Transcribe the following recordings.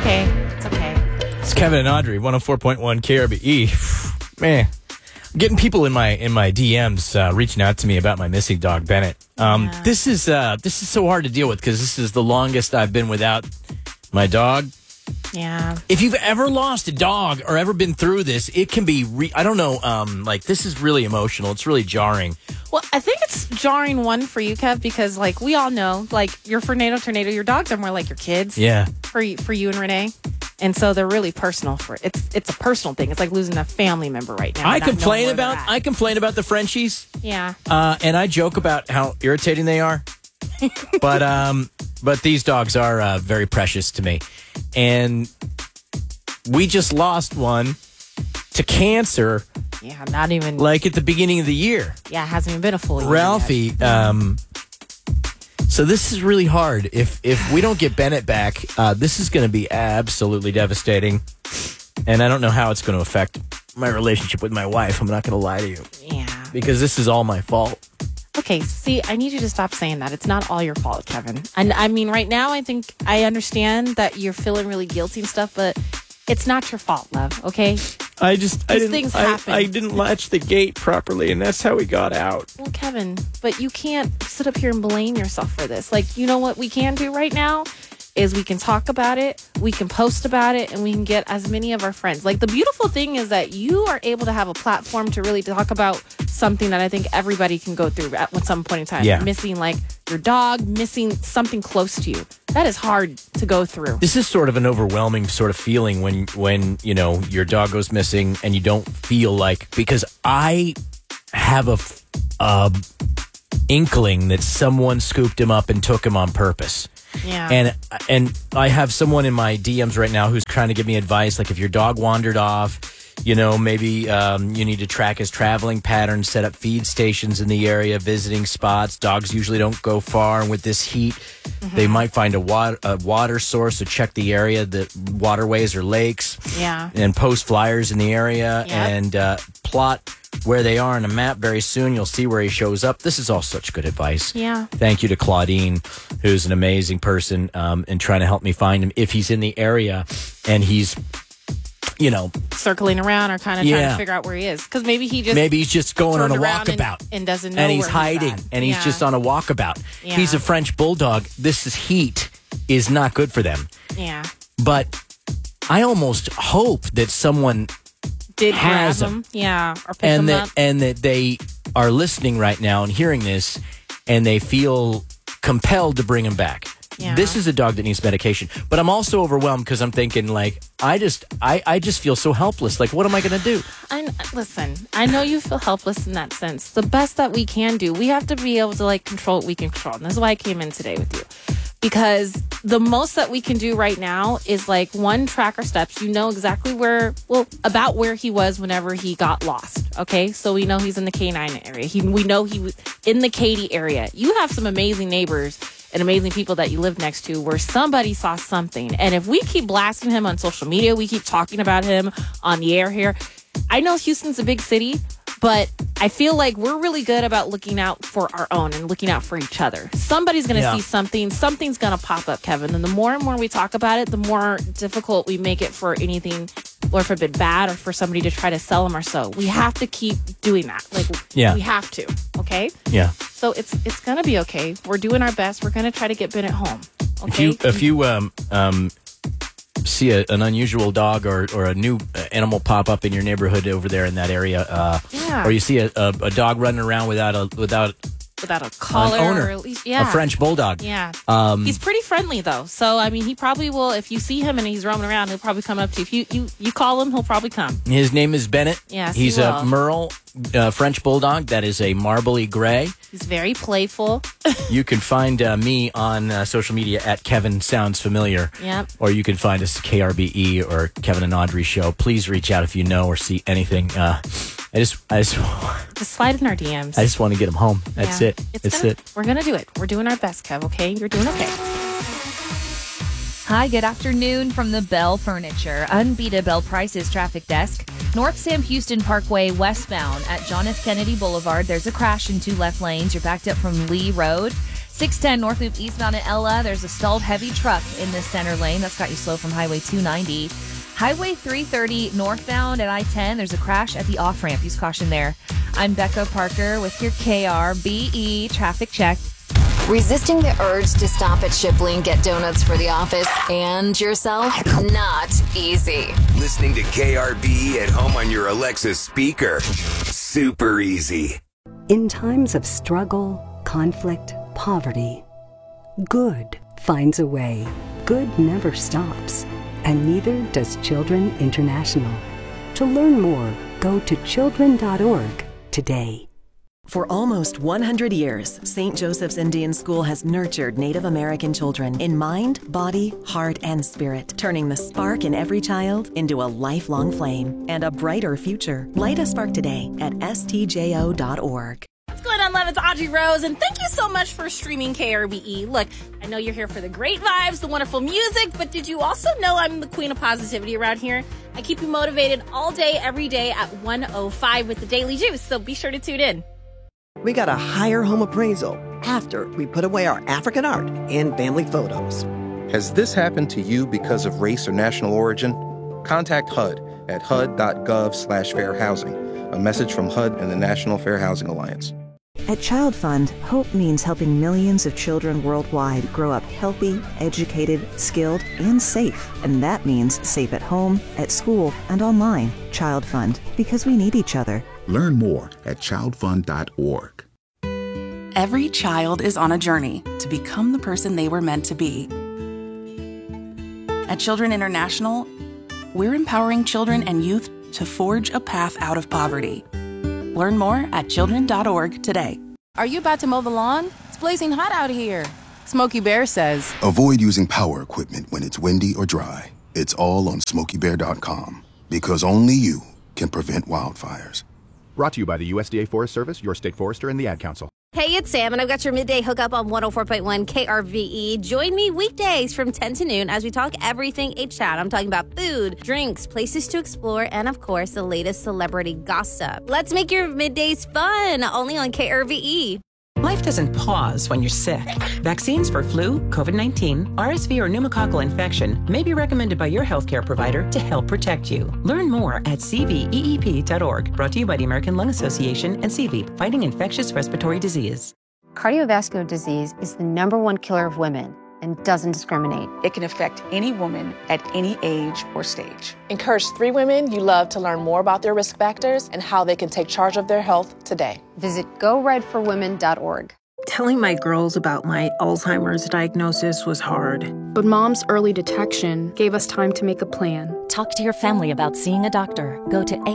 okay. It's okay. It's Kevin and Audrey, 104.1 KRBE. Man, I'm getting people in my DMs reaching out to me about my missing dog, Bennett. This is so hard to deal with because this is the longest I've been without my dog. Yeah. If you've ever lost a dog or ever been through this, it can be, I don't know, this is really emotional. It's really jarring. Well, I think it's jarring one for you, Kev, because like we all know, like your Tornado, your dogs are more like your kids. Yeah. For you and Renee. And so they're really personal it's a personal thing. It's like losing a family member right now. I complain about the Frenchies. Yeah. And I joke about how irritating they are. But these dogs are very precious to me. And we just lost one to cancer. Yeah, not even like at the beginning of the year. Yeah, it hasn't even been a full year. Ralphie, so this is really hard. If we don't get Bennett back, this is going to be absolutely devastating. And I don't know how it's going to affect my relationship with my wife. I'm not going to lie to you. Yeah. Because this is all my fault. Okay, see, I need you to stop saying that. It's not all your fault, Kevin. And I mean, right now, I think I understand that you're feeling really guilty and stuff, but it's not your fault, love, okay? Things happen. I didn't latch the gate properly, and that's how we got out. Well, Kevin, but you can't sit up here and blame yourself for this. Like, you know what we can do right now is we can talk about it, we can post about it, and we can get as many of our friends. Like, the beautiful thing is that you are able to have a platform to really talk about something that I think everybody can go through at some point in time. Yeah. Missing, like, your dog, missing something close to you. That is hard to go through. This is sort of an overwhelming sort of feeling when you know, your dog goes missing and you don't feel like, because I have a inkling that someone scooped him up and took him on purpose. Yeah. And I have someone in my DMs right now who's trying to give me advice, like if your dog wandered off, you know, maybe you need to track his traveling patterns, set up feed stations in the area, visiting spots. Dogs usually don't go far, and with this heat, they might find a water source, so check the area, the waterways or lakes. Yeah. And post flyers in the area. Yep. And plot where they are on a map. Very soon you'll see where he shows up. This is all such good advice. Yeah. Thank you to Claudine, who's an amazing person, in trying to help me find him if he's in the area and he's, you know, circling around or kind of trying to figure out where he is, because maybe he's just going on a walkabout and doesn't know, and he's where hiding he's and he's just on a walkabout. Yeah. He's a French bulldog. This is heat is not good for them. Yeah. But I almost hope that someone did has grab him. Yeah, or pick him up. And that they are listening right now and hearing this, and they feel compelled to bring him back. Yeah. This is a dog that needs medication, but I'm also overwhelmed because I'm thinking, like, I just feel so helpless. Like, what am I going to do? Listen, I know you feel helpless in that sense. The best that we can do, we have to be able to like control what we can control. And this is why I came in today with you. Because the most that we can do right now is like one, track our steps. You know exactly about where he was whenever he got lost. Okay. So we know he's in the K9 area. We know he was in the Katy area. You have some amazing neighbors and amazing people that you live next to where somebody saw something. And if we keep blasting him on social media, we keep talking about him on the air here. I know Houston's a big city, but I feel like we're really good about looking out for our own and looking out for each other. Somebody's going to see something. Something's going to pop up, Kevin. And the more and more we talk about it, the more difficult we make it for anything, Lord forbid, bad or for somebody to try to sell them or so. We have to keep doing that. Like, we have to. Okay? Yeah. So it's going to be okay. We're doing our best. We're going to try to get Bennett home. Okay? If you see an unusual dog or a new animal pop up in your neighborhood over there in that area, or you see a dog running around without a collar, an owner, or at least a French bulldog. Yeah. He's pretty friendly though. So I mean, he probably will. If you see him and he's roaming around, he'll probably come up to you. If you call him, he'll probably come. His name is Bennett. Yes, he's a Merle French bulldog that is a marbly gray. He's very playful. You can find me on social media at Kevin Sounds Familiar. Yep. Or you can find us KRBE or Kevin and Audrey Show. Please reach out if you know or see anything. I just slide in our DMs. I just want to get him home. That's it. That's it. We're gonna do it. We're doing our best, Kev. Okay, you're doing okay. Hi, good afternoon from the Bell Furniture Unbeatable Prices Traffic Desk. North Sam Houston Parkway westbound at John F. Kennedy Boulevard. There's a crash in 2 left lanes. You're backed up from Lee Road. 610 North Loop eastbound at Ella. There's a stalled heavy truck in the center lane. That's got you slow from Highway 290. Highway 330 northbound at I-10. There's a crash at the off-ramp. Use caution there. I'm Becca Parker with your KRBE traffic check. Resisting the urge to stop at Shipley and get donuts for the office and yourself? Not easy. Listening to KRBE at home on your Alexa speaker. Super easy. In times of struggle, conflict, poverty, good finds a way. Good never stops. And neither does Children International. To learn more, go to children.org today. For almost 100 years, St. Joseph's Indian School has nurtured Native American children in mind, body, heart, and spirit, turning the spark in every child into a lifelong flame and a brighter future. Light a spark today at stjo.org. What's going on, love? It's Audrey Rose, and thank you so much for streaming KRBE. Look, I know you're here for the great vibes, the wonderful music, but did you also know I'm the queen of positivity around here? I keep you motivated all day, every day at 1:05 with the Daily Juice, so be sure to tune in. We got a higher home appraisal after we put away our African art and family photos. Has this happened to you because of race or national origin? Contact HUD at hud.gov/fair housing. A message from HUD and the National Fair Housing Alliance. At Child Fund, hope means helping millions of children worldwide grow up healthy, educated, skilled, and safe. And that means safe at home, at school, and online. Child Fund, because we need each other. Learn more at childfund.org. Every child is on a journey to become the person they were meant to be. At Children International, we're empowering children and youth to forge a path out of poverty. Learn more at children.org today. Are you about to mow the lawn? It's blazing hot out here. Smokey Bear says, avoid using power equipment when it's windy or dry. It's all on SmokeyBear.com, because only you can prevent wildfires. Brought to you by the USDA Forest Service, your state forester, and the Ad Council. Hey, it's Sam, and I've got your midday hookup on 104.1 KRVE. Join me weekdays from 10 to noon as we talk everything H-Town. I'm talking about food, drinks, places to explore, and, of course, the latest celebrity gossip. Let's make your middays fun, only on KRVE. Life doesn't pause when you're sick. Vaccines for flu, COVID-19, RSV, or pneumococcal infection may be recommended by your healthcare provider to help protect you. Learn more at cveep.org. Brought to you by the American Lung Association and CVEEP, fighting infectious respiratory disease. Cardiovascular disease is the #1 killer of women and doesn't discriminate. It can affect any woman at any age or stage. Encourage 3 women you love to learn more about their risk factors and how they can take charge of their health today. Visit GoRedForWomen.org. Telling my girls about my Alzheimer's diagnosis was hard. But Mom's early detection gave us time to make a plan. Talk to your family about seeing a doctor. Go to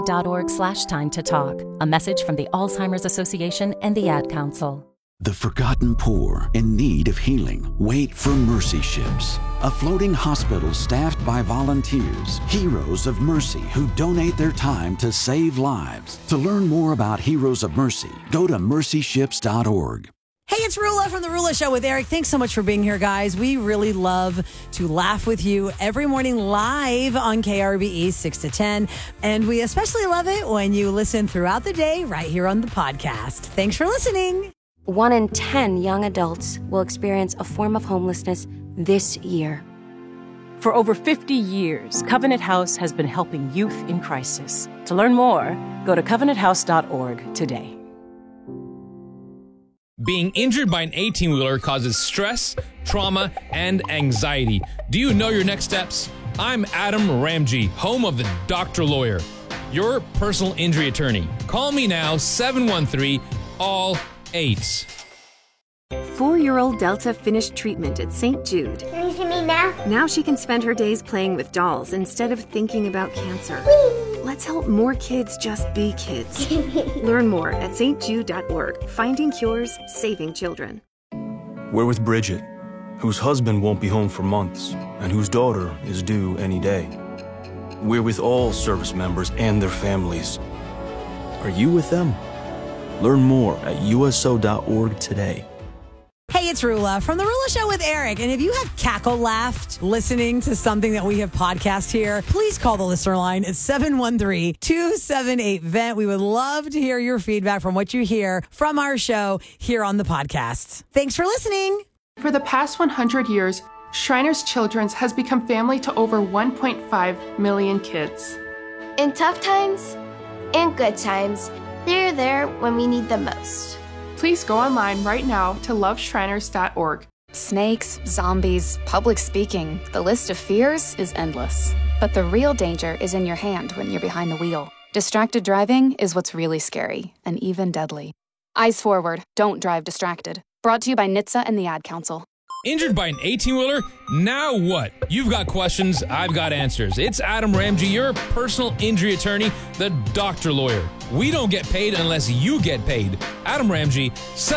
alz.org/time-to-talk. A message from the Alzheimer's Association and the Ad Council. The forgotten poor in need of healing wait for Mercy Ships, a floating hospital staffed by volunteers, heroes of mercy who donate their time to save lives. To learn more about Heroes of Mercy, go to mercyships.org. Hey, it's Rula from The Rula Show with Eric. Thanks so much for being here, guys. We really love to laugh with you every morning live on KRBE 6 to 10. And we especially love it when you listen throughout the day right here on the podcast. Thanks for listening. 1 in 10 young adults will experience a form of homelessness this year. For over 50 years, Covenant House has been helping youth in crisis. To learn more, go to covenanthouse.org today. Being injured by an 18-wheeler causes stress, trauma, and anxiety. Do you know your next steps? I'm Adam Ramji, home of the Doctor Lawyer, your personal injury attorney. Call me now, 713-ALL-8. 4-year-old Delta finished treatment at St. Jude. Can you see me now? Now she can spend her days playing with dolls instead of thinking about cancer. Whee! Let's help more kids just be kids. Learn more at stjude.org. Finding cures, saving children. We're with Bridget, whose husband won't be home for months and whose daughter is due any day. We're with all service members and their families. Are you with them? Learn more at uso.org today. Hey, it's Rula from The Rula Show with Eric. And if you have cackle laughed listening to something that we have podcast here, please call the listener line at 713-278-VENT. We would love to hear your feedback from what you hear from our show here on the podcast. Thanks for listening. For the past 100 years, Shriners Children's has become family to over 1.5 million kids. In tough times and good times, they're there when we need them most. Please go online right now to loveshriners.org. Snakes, zombies, public speaking. The list of fears is endless. But the real danger is in your hand when you're behind the wheel. Distracted driving is what's really scary and even deadly. Eyes forward, don't drive distracted. Brought to you by NHTSA and the Ad Council. Injured by an 18-wheeler? Now what? You've got questions, I've got answers. It's Adam Ramsey, your personal injury attorney, the doctor lawyer. We don't get paid unless you get paid. Adam Ramsey,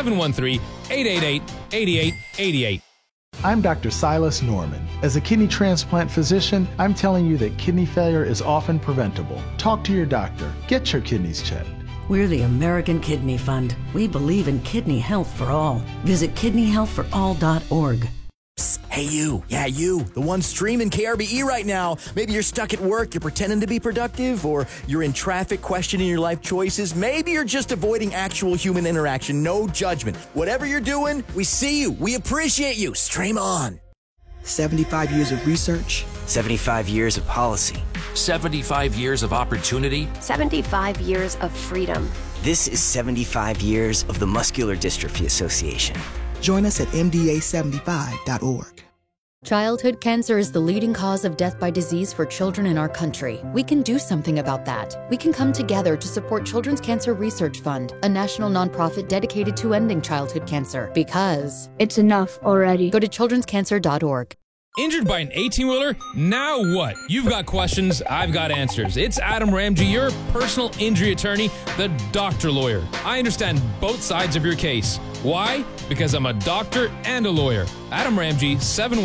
713-888-8888. I'm Dr. Silas Norman. As a kidney transplant physician, I'm telling you that kidney failure is often preventable. Talk to your doctor. Get your kidneys checked. We're the American Kidney Fund. We believe in kidney health for all. Visit kidneyhealthforall.org. Hey you, yeah you, the one streaming KRBE right now. Maybe you're stuck at work, you're pretending to be productive, or you're in traffic questioning your life choices. Maybe you're just avoiding actual human interaction, no judgment. Whatever you're doing, we see you, we appreciate you. Stream on. 75 years of research. 75 years of policy. 75 years of opportunity. 75 years of freedom. This is 75 years of the Muscular Dystrophy Association. Join us at MDA75.org. Childhood cancer is the leading cause of death by disease for children in our country. We can do something about that. We can come together to support Children's Cancer Research Fund, a national nonprofit dedicated to ending childhood cancer. Because it's enough already. Go to childrenscancer.org. Injured by an 18-wheeler? Now what? You've got questions, I've got answers. It's Adam Ramsey, your personal injury attorney, the doctor lawyer. I understand both sides of your case. Why? Because I'm a doctor and a lawyer. Adam Ramsey,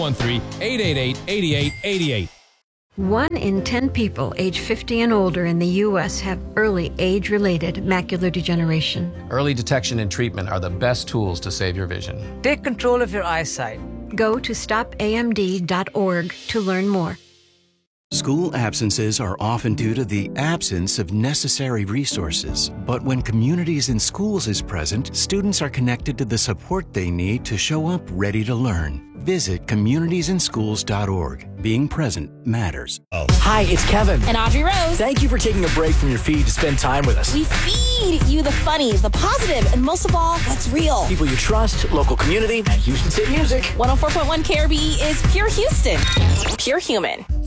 713-888-8888. 1 in 10 people age 50 and older in the U.S. have early age-related macular degeneration. Early detection and treatment are the best tools to save your vision. Take control of your eyesight. Go to stopamd.org to learn more. School absences are often due to the absence of necessary resources. But when Communities in Schools is present, students are connected to the support they need to show up ready to learn. Visit communitiesandschools.org. Being present matters. Hi, it's Kevin. And Audrey Rose. Thank you for taking a break from your feed to spend time with us. We feed you the funny, the positive, and most of all, what's real. People you trust, local community, and Houston City Music. 104.1 KRBE is Pure Houston. Pure human.